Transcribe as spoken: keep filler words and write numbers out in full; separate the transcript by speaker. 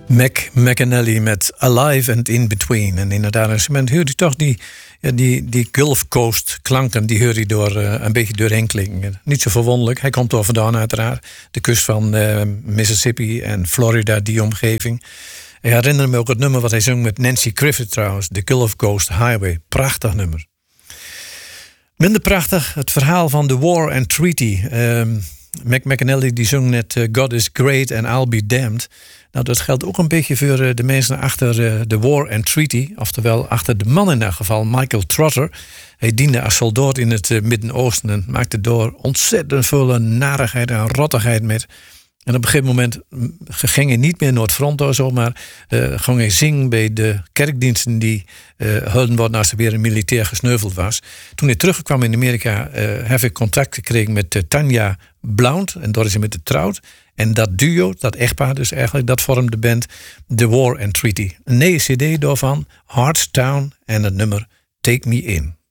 Speaker 1: Mac McAnally met Alive and In Between. En inderdaad, men hoort je toch die, die, die Gulf Coast klanken, die hoor je door, uh, een beetje doorheen klinken. Niet zo verwonderlijk, hij komt door vandaan uiteraard. De kust van uh, Mississippi en Florida, die omgeving. Ik herinner me ook het nummer wat hij zong met Nancy Griffith trouwens, de Gulf Coast Highway. Prachtig nummer. Minder prachtig, het verhaal van The War and Treaty. Um, Mac McAnally die zong net uh, God is Great and I'll Be Damned. Nou, dat geldt ook een beetje voor uh, de mensen achter uh, The War and Treaty. Oftewel achter de man in dat geval, Michael Trotter. Hij diende als soldaat in het uh, Midden-Oosten en maakte door ontzettend veel narigheid en rottigheid met. En op een gegeven moment ging hij niet meer naar het front of zo, maar uh, ging hij zingen bij de kerkdiensten die uh, hielden worden als er weer een militair gesneuveld was. Toen hij terugkwam in Amerika, uh, heb ik contact gekregen met uh, Tanja Blount en daar is hij met getrouwd. En dat duo, dat echtpaar dus eigenlijk, dat vormde de band The War and Treaty. Een nieuwe cd daarvan, Heartstown en het nummer Take Me In.